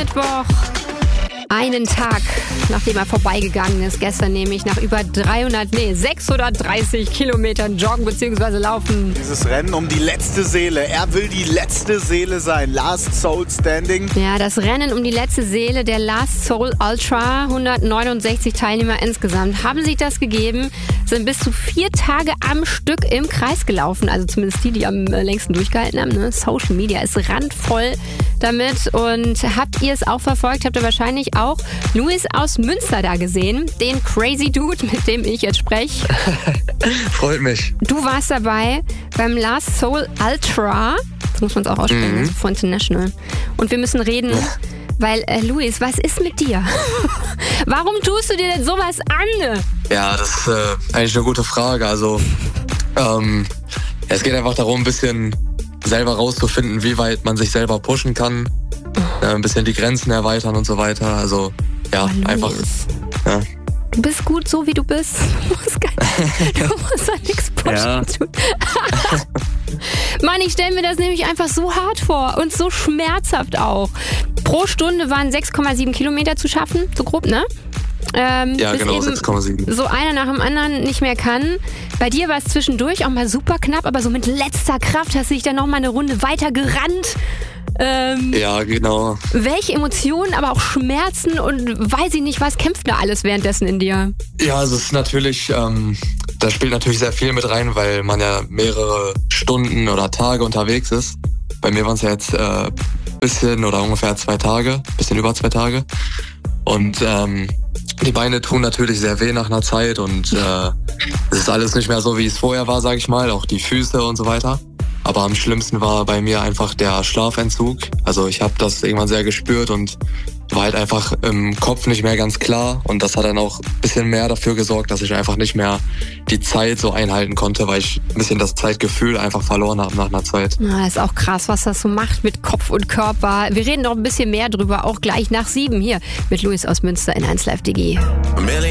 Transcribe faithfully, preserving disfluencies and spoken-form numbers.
Mittwoch. Einen Tag, nachdem er vorbeigegangen ist, gestern nämlich nach über dreihundert, nee, sechshundertdreißig Kilometern joggen bzw. laufen. Dieses Rennen um die letzte Seele. Er will die letzte Seele sein. Last Soul Standing. Ja, das Rennen um die letzte Seele der Last Soul Ultra. hundertneunundsechzig Teilnehmer insgesamt haben sich das gegeben, sind bis zu vier Tage am Stück im Kreis gelaufen. Also zumindest die, die am längsten durchgehalten haben. Ne? Social Media ist randvoll damit. Und habt ihr es auch verfolgt? Habt ihr wahrscheinlich auch Luis aus Münster da gesehen, den Crazy Dude, mit dem ich jetzt spreche. Freut mich. Du warst dabei beim Last Soul Ultra, das muss man es auch aussprechen, mhm. also for International. Und wir müssen reden, ja. weil, äh, Luis, was ist mit dir? Warum tust du dir denn sowas an? Ja, das ist äh, eigentlich eine gute Frage. Also, ähm, es geht einfach darum, ein bisschen selber rauszufinden, wie weit man sich selber pushen kann. Ein bisschen die Grenzen erweitern und so weiter. Also, ja, oh, einfach. Ja. Du bist gut so, wie du bist. Du musst, gar nicht, du musst da nichts pushen ja. tun. Mann, ich stelle mir das nämlich einfach so hart vor und so schmerzhaft auch. Pro Stunde waren sechs Komma sieben Kilometer zu schaffen, so grob, ne? Ähm, ja, genau, sechs Komma sieben. So einer nach dem anderen nicht mehr kann. Bei dir war es zwischendurch auch mal super knapp, aber so mit letzter Kraft hast du dich dann noch mal eine Runde weiter gerannt. Ähm, ja, genau. Welche Emotionen, aber auch Schmerzen und weiß ich nicht, was kämpft da alles währenddessen in dir? Ja, also es ist natürlich, ähm, da spielt natürlich sehr viel mit rein, weil man ja mehrere Stunden oder Tage unterwegs ist. Bei mir waren es ja jetzt äh, bisschen oder ungefähr zwei Tage, bisschen über zwei Tage. Und ähm, die Beine tun natürlich sehr weh nach einer Zeit und äh, es ist alles nicht mehr so, wie es vorher war, sag ich mal, auch die Füße und so weiter. Aber am schlimmsten war bei mir einfach der Schlafentzug. Also ich habe das irgendwann sehr gespürt und war halt einfach im Kopf nicht mehr ganz klar. Und das hat dann auch ein bisschen mehr dafür gesorgt, dass ich einfach nicht mehr die Zeit so einhalten konnte, weil ich ein bisschen das Zeitgefühl einfach verloren habe nach einer Zeit. Na, ist auch krass, was das so macht mit Kopf und Körper. Wir reden noch ein bisschen mehr drüber, auch gleich nach sieben hier mit Luis aus Münster in eins Live D G.